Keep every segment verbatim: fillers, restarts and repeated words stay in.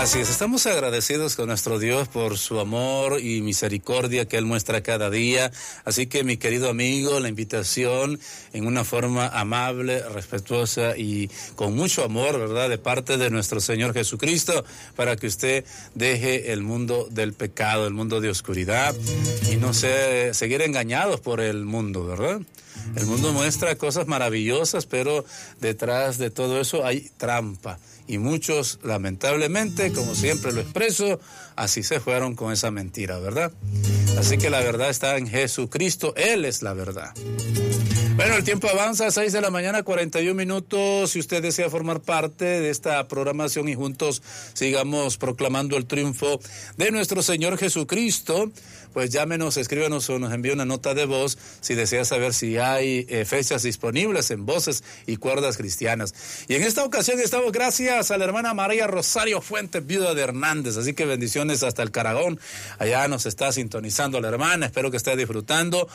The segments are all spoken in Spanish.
Así es, estamos agradecidos con nuestro Dios por su amor y misericordia que Él muestra cada día. Así que, mi querido amigo, la invitación en una forma amable, respetuosa y con mucho amor, ¿verdad?, de parte de nuestro Señor Jesucristo, para que usted deje el mundo del pecado, el mundo de oscuridad, y no se seguir engañados por el mundo, ¿verdad? El mundo muestra cosas maravillosas, pero detrás de todo eso hay trampa. Y muchos, lamentablemente, como siempre lo expreso, así se fueron con esa mentira, ¿verdad? Así que la verdad está en Jesucristo, Él es la verdad. Bueno, el tiempo avanza, seis de la mañana, cuarenta y un minutos. Si usted desea formar parte de esta programación y juntos sigamos proclamando el triunfo de nuestro Señor Jesucristo, pues llámenos, escríbanos o nos envíe una nota de voz si desea saber si hay eh, fechas disponibles en Voces y Cuerdas Cristianas. Y en esta ocasión estamos gracias a la hermana María Rosario Fuentes, viuda de Hernández. Así que bendiciones hasta el Caragón. Allá nos está sintonizando la hermana. Espero que esté disfrutando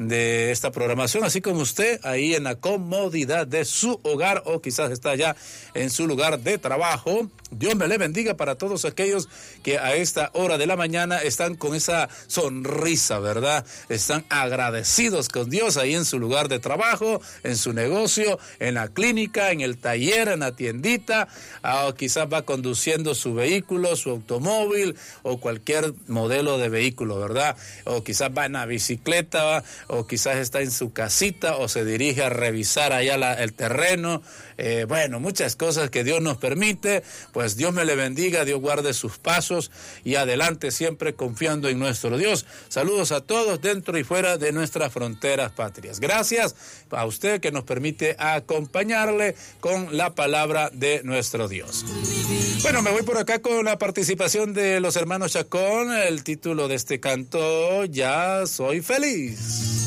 de esta programación, así como usted ahí en la comodidad de su hogar o quizás está allá en su lugar de trabajo. Dios me le bendiga para todos aquellos que a esta hora de la mañana están con esa sonrisa, ¿verdad? Están agradecidos con Dios ahí en su lugar de trabajo, en su negocio, en la clínica, en el taller, en la tiendita, o quizás va conduciendo su vehículo, su automóvil o cualquier modelo de vehículo, ¿verdad? O quizás va en la bicicleta, o quizás está en su casita o se dirige a revisar allá la, el terreno. Eh, bueno, muchas cosas que Dios nos permite. Pues Dios me le bendiga, Dios guarde sus pasos y adelante siempre confiando en nuestro Dios. Saludos a todos dentro y fuera de nuestras fronteras patrias. Gracias a usted que nos permite acompañarle con la palabra de nuestro Dios. Bueno, me voy por acá con la participación de los hermanos Chacón. El título de este canto, Ya Soy Feliz.